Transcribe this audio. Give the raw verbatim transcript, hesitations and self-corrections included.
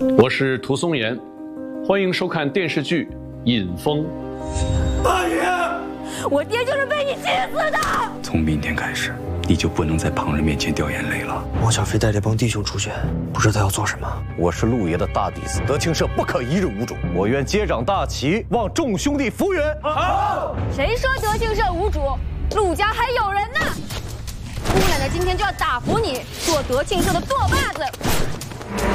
我是涂松岩，欢迎收看电视剧《尹风》。 大爷， 我爹就是被你气死的。 从明天开始，你就不能在旁人面前掉眼泪了。 汪小菲带着帮弟兄出选，不知道他要做什么。 我是陆爷的大弟子，德庆社不可一日无主。我愿接掌大旗，望众兄弟扶援。 好。 谁说德庆社无主？陆家还有人呢。姑奶奶今天就要打服你，做德庆社的舵把子。